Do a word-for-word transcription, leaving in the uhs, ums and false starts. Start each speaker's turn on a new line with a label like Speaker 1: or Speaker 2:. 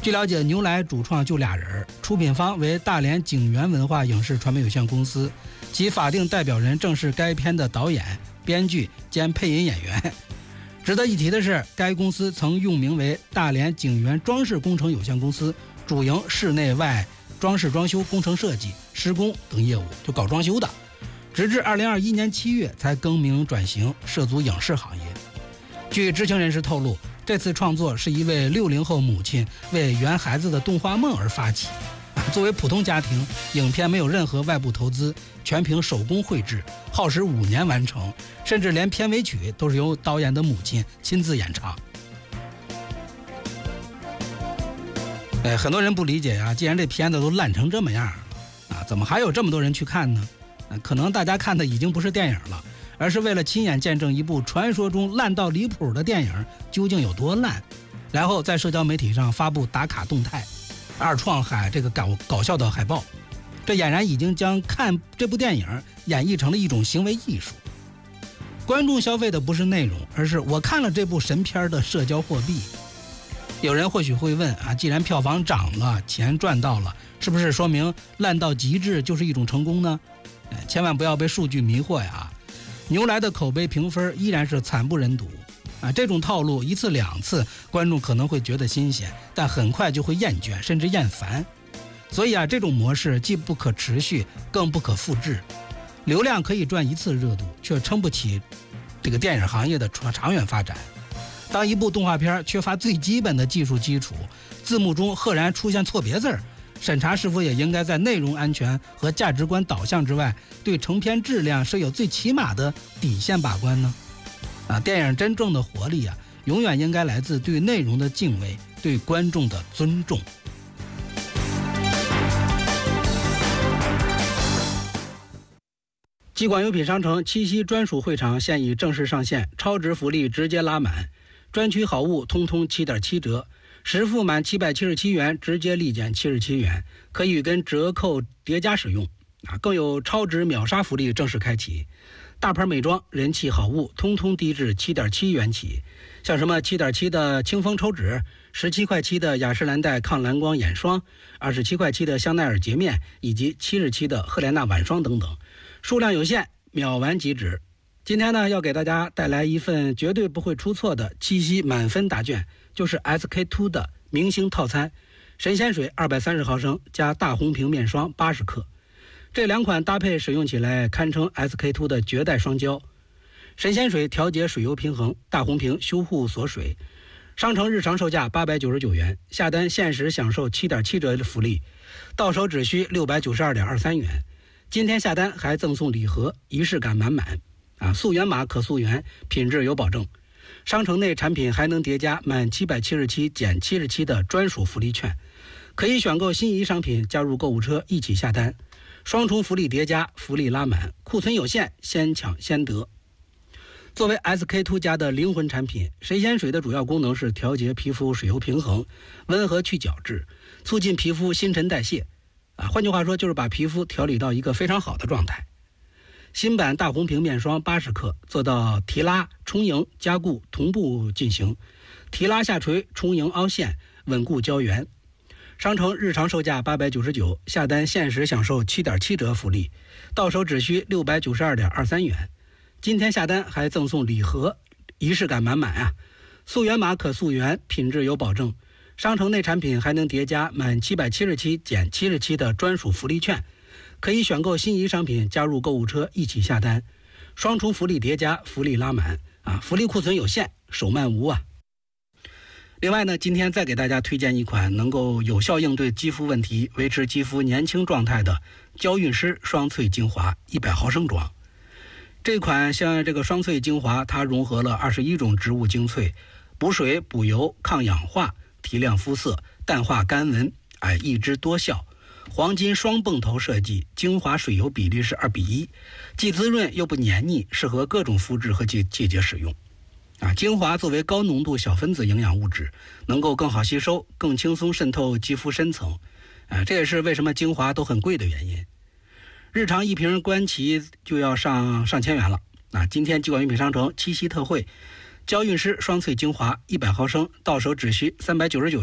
Speaker 1: 据了解，牛来主创就俩人，出品方为大连景源文化影视传媒有限公司，其法定代表人正是该片的导演、编剧兼配音演员。值得一提的是，该公司曾用名为大连景源装饰工程有限公司，主营室内外装饰装修工程设计、施工等业务，就搞装修的。直至二零二一年七月才更名转型，涉足影视行业。据知情人士透露，这次创作是一位六零后母亲为圆孩子的动画梦而发起。作为普通家庭，影片没有任何外部投资，全凭手工绘制，耗时五年完成，甚至连片尾曲都是由导演的母亲亲自演唱。哎，很多人不理解啊，既然这片子都烂成这么样了啊，怎么还有这么多人去看呢？啊，可能大家看的已经不是电影了，而是为了亲眼见证一部传说中烂到离谱的电影究竟有多烂，然后在社交媒体上发布打卡动态，二创海这个搞搞笑的海报。这俨然已经将看这部电影演绎成了一种行为艺术。观众消费的不是内容，而是我看了这部神片的社交货币。有人或许会问啊，既然票房涨了，钱赚到了，是不是说明烂到极致就是一种成功呢？千万不要被数据迷惑呀！牛来的口碑评分依然是惨不忍睹啊！这种套路一次两次，观众可能会觉得新鲜，但很快就会厌倦，甚至厌烦。所以啊，这种模式既不可持续，更不可复制。流量可以赚一次热度，却撑不起这个电影行业的长远发展。当一部动画片缺乏最基本的技术基础，字幕中赫然出现错别字，审查是否也应该在内容安全和价值观导向之外，对成片质量设有最起码的底线把关呢？啊，电影真正的活力啊，永远应该来自对内容的敬畏，对观众的尊重。机管优品商城七夕专属会场现已正式上线，超值福利直接拉满，专区好物通通 七点七 折，实付满七百七十七元直接立减七十七元，可以跟折扣叠加使用啊！更有超值秒杀福利正式开启，大牌美妆、人气好物通通低至 七点七 元起，像什么 七点七 的清风抽纸、十七块七的雅诗兰黛抗蓝光眼霜、二十七块七的香奈儿洁面以及七十七的赫莲娜晚霜等等，数量有限，秒完即止。今天呢，要给大家带来一份绝对不会出错的七夕满分答卷，就是 S K two 的明星套餐，神仙水二百三十毫升加大红瓶面霜八十克，这两款搭配使用起来堪称 S K two 的绝代双骄。神仙水调节水油平衡，大红瓶修护锁水。商城日常售价八百九十九元，下单限时享受 七点七 折的福利，到手只需六百九十二点二三元。今天下单还赠送礼盒，仪式感满满啊！溯源码可溯源，品质有保证。商城内产品还能叠加满七百七十七减七十七的专属福利券，可以选购心仪商品加入购物车一起下单，双重福利叠加，福利拉满，库存有限，先抢先得。作为 S K two 家的灵魂产品，神仙水的主要功能是调节皮肤水油平衡，温和去角质，促进皮肤新陈代谢啊，换句话说就是把皮肤调理到一个非常好的状态。新版大红瓶面霜八十克，做到提拉、充盈、加固同步进行，提拉下垂、充盈凹陷、稳固胶原。商城日常售价八百九十九，下单限时享受 七点七 折福利，到手只需六百九十二点二三元。今天下单还赠送礼盒，仪式感满满啊！溯源码可溯源，品质有保证。商城内产品还能叠加满七百七十七减七十七的专属福利券，可以选购心仪商品加入购物车一起下单，双重福利叠加，福利拉满啊！福利库存有限，手慢无啊！另外呢，今天再给大家推荐一款能够有效应对肌肤问题、维持肌肤年轻状态的娇韵诗双萃精华一百毫升装。这款像这个双萃精华，它融合了二十一种植物精粹，补水、补油、抗氧化、提亮肤色、淡化干纹，哎，一枝多效。黄金双泵头设计，精华水油比例是二比一，既滋润又不黏腻，适合各种肤质和季季节使用。啊，精华作为高浓度小分子营养物质，能够更好吸收，更轻松渗透肌肤深层。啊，这也是为什么精华都很贵的原因。日常一瓶观其就要上上千元了啊！今天机管用品商城七夕特惠，娇韵诗双萃精华一百毫升，到手只需三百九十九。